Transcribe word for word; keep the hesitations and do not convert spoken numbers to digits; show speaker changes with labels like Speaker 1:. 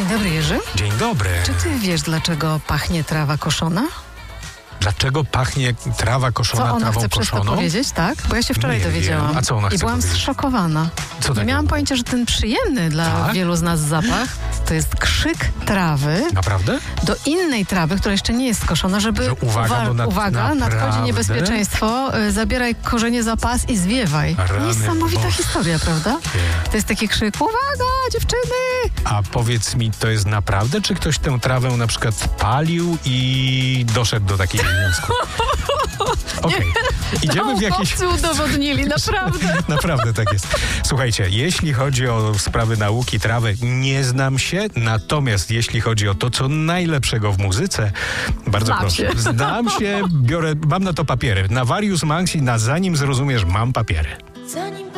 Speaker 1: dobry, Jerzy.
Speaker 2: Dzień dobry.
Speaker 1: Czy ty wiesz, dlaczego pachnie trawa koszona?
Speaker 2: Dlaczego pachnie trawa koszona
Speaker 1: Co ona
Speaker 2: trawą
Speaker 1: chce przez to
Speaker 2: koszoną?
Speaker 1: powiedzieć, tak? Bo ja się wczoraj
Speaker 2: Nie
Speaker 1: dowiedziałam.
Speaker 2: wiem. A co ona
Speaker 1: I
Speaker 2: chce
Speaker 1: byłam
Speaker 2: powiedzieć?
Speaker 1: zszokowana.
Speaker 2: Co
Speaker 1: Nie
Speaker 2: takiego?
Speaker 1: miałam pojęcia, że ten przyjemny dla
Speaker 2: Tak?
Speaker 1: wielu z nas zapach to jest krzyk trawy
Speaker 2: Naprawdę?
Speaker 1: do innej trawy, która jeszcze nie jest skoszona, żeby...
Speaker 2: Że uwaga, no nad-
Speaker 1: uwaga,
Speaker 2: naprawdę?
Speaker 1: nadchodzi niebezpieczeństwo, y, zabieraj korzenie za pas i zwiewaj.
Speaker 2: Rany
Speaker 1: Niesamowita
Speaker 2: boskie.
Speaker 1: historia, prawda? To jest taki krzyk, uwaga, dziewczyny!
Speaker 2: A powiedz mi, to jest naprawdę, czy ktoś tę trawę na przykład palił i doszedł do takiego wniosku? Okej, idziemy w jakieś...
Speaker 1: Naukowcy udowodnili, naprawdę.
Speaker 2: Naprawdę tak jest. Słuchajcie, jeśli chodzi o sprawy nauki trawy, nie znam się, natomiast jeśli chodzi o to, co najlepszego w muzyce, bardzo
Speaker 1: Znam
Speaker 2: proszę.
Speaker 1: się.
Speaker 2: Znam się, biorę, mam na to papiery. Na Varius Manx i na Zanim zrozumiesz, mam papiery.